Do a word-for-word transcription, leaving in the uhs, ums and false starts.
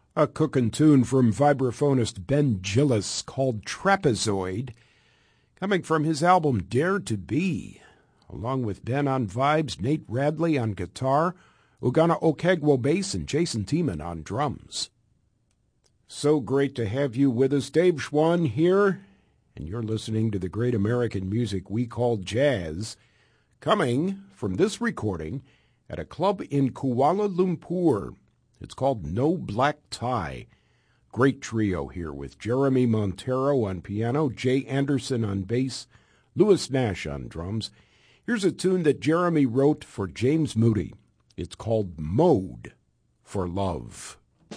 A cookin' tune from vibraphonist Ben Gillis called Trapezoid, coming from his album Dare to Be. Along with Ben on vibes, Nate Radley on guitar, Ugana Okegwo bass, and Jason Tiemann on drums. So great to have you with us. Dave Schwann here, and you're listening to the great American music we call jazz, coming from this recording at a club in Kuala Lumpur. It's called No Black Tie. Great trio here with Jeremy Montero on piano, Jay Anderson on bass, Louis Nash on drums. Here's a tune that Jeremy wrote for James Moody. It's called Mode for Love.